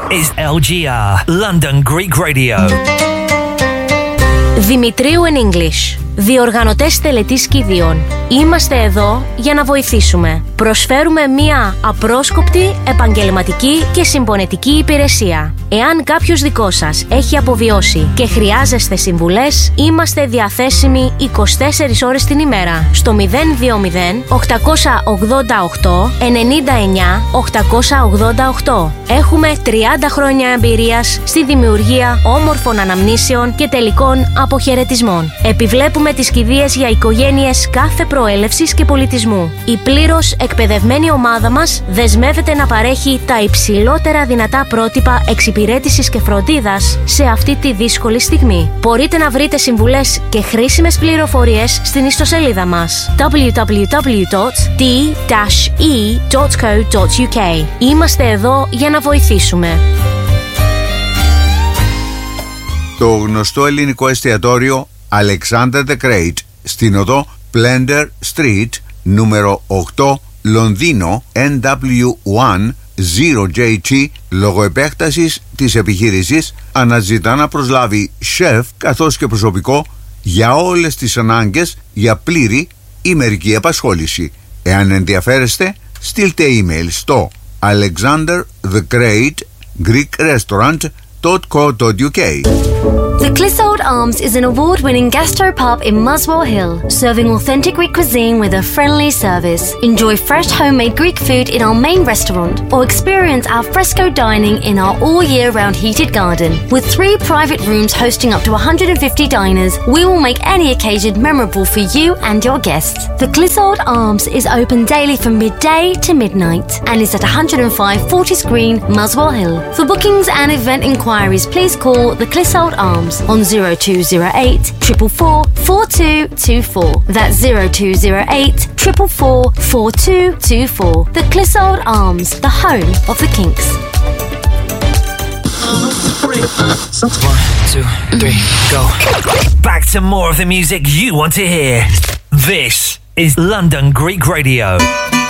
is LGR, London Greek Radio. Δημητρίου in English. Διοργανωτές τελετής κηδείων. Είμαστε εδώ για να βοηθήσουμε. Προσφέρουμε μία απρόσκοπτη, επαγγελματική και συμπονετική υπηρεσία. Εάν κάποιος δικός σας έχει αποβιώσει και χρειάζεστε συμβουλές, είμαστε διαθέσιμοι 24 ώρες την ημέρα στο 020 888 99 888. Έχουμε 30 χρόνια εμπειρίας στη δημιουργία όμορφων αναμνήσεων και τελικών αποχαιρετισμών. Επιβλέπουμε τις κηδείες για οικογένειες κάθε προέλευσης και πολιτισμού. Η πλήρως εκπαιδευμένη ομάδα μας δεσμεύεται να παρέχει τα υψηλότερα δυνατά πρότυπα εξυπηρέτησης και φροντίδας σε αυτή τη δύσκολη στιγμή. Μπορείτε να βρείτε συμβουλές και χρήσιμες πληροφορίες στην ιστοσελίδα μας www.d-e.co.uk. Είμαστε εδώ για να βοηθήσουμε. Το γνωστό ελληνικό εστιατόριο Alexander the Great στην οδό Blender Street, νούμερο 8, Λονδίνο, NW1 0JG, λόγω επέκτασης της επιχείρησης, αναζητά να προσλάβει σεφ καθώς και προσωπικό για όλες τις ανάγκες για πλήρη ή μερική απασχόληση. Εάν ενδιαφέρεστε, στείλτε email στο alexanderthegreatrestaurant.co.uk. The Clissold Arms is an award-winning gastropub in Muswell Hill, serving authentic Greek cuisine with a friendly service. Enjoy fresh homemade Greek food in our main restaurant or experience our fresco dining in our all-year-round heated garden. With 3 private rooms hosting up to 150 diners, we will make any occasion memorable for you and your guests. The Clissold Arms is open daily from midday to midnight and is at 105 Fortis Green, Muswell Hill. For bookings and event inquiries, please call the Clissold Arms on 0208 444 4224. That's 0208 444 4224. The Clissold Arms, the home of the Kinks. 1, 2, 3, go. Back to more of the music you want to hear. This is London Greek Radio.